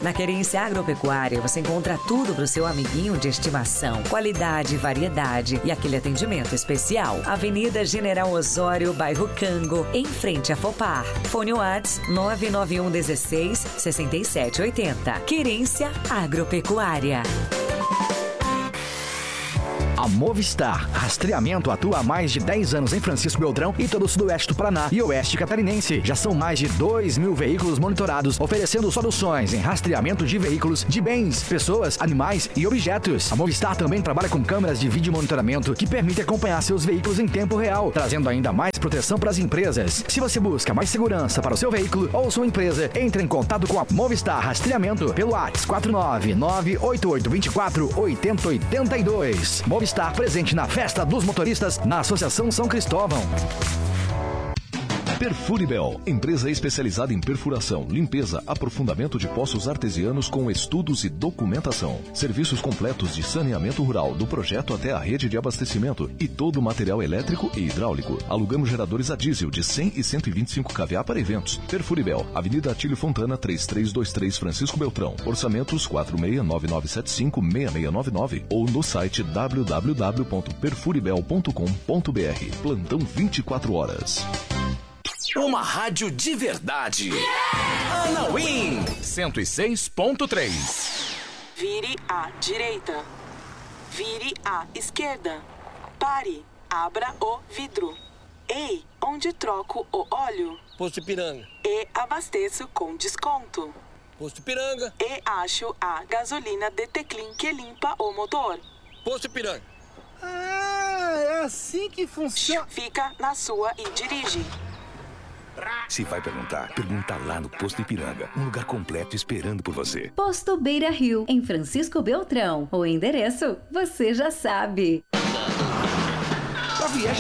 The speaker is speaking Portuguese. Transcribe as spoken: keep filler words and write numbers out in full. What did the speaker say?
Na Querência Agropecuária você encontra tudo para o seu amiguinho de estimação. Qualidade, variedade e aquele atendimento especial. Avenida General Osório, bairro Cango, em frente a Fopar. Fone WhatsApp nove nove um um seis, seis sete oito zero. Querência Agropecuária. A Movistar Rastreamento atua há mais de dez anos em Francisco Beltrão e todo o sudoeste do Paraná e oeste catarinense. Já são mais de dois mil veículos monitorados, oferecendo soluções em rastreamento de veículos, de bens, pessoas, animais e objetos. A Movistar também trabalha com câmeras de vídeo monitoramento que permitem acompanhar seus veículos em tempo real, trazendo ainda mais proteção para as empresas. Se você busca mais segurança para o seu veículo ou sua empresa, entre em contato com a Movistar Rastreamento pelo WhatsApp quatro nove nove oito oito dois quatro oito zero oito dois. Movistar Estar presente na Festa dos Motoristas na Associação São Cristóvão. Perfuribel, empresa especializada em perfuração, limpeza, aprofundamento de poços artesianos com estudos e documentação. Serviços completos de saneamento rural, do projeto até a rede de abastecimento e todo o material elétrico e hidráulico. Alugamos geradores a diesel de cem e cento e vinte e cinco kVA para eventos. Perfuribel, Avenida Atílio Fontana, três três dois três, Francisco Beltrão. Orçamentos quatro seis nove nove sete cinco seis seis nove nove ou no site w w w ponto perfuribel ponto com ponto b r. Plantão vinte e quatro horas. Uma rádio de verdade. Yeah! Anauim cento e seis ponto três. Vire à direita. Vire à esquerda. Pare. Abra o vidro. Ei, onde troco o óleo? Posto Ipiranga. E abasteço com desconto. Posto Ipiranga. E acho a gasolina D T Clean que limpa o motor. Posto Ipiranga. Ah, é assim que funciona. Fica na sua e dirige. Se vai perguntar, pergunta lá no Posto Ipiranga. Um lugar completo esperando por você. Posto Beira Rio, em Francisco Beltrão. O endereço, você já sabe. Para viajar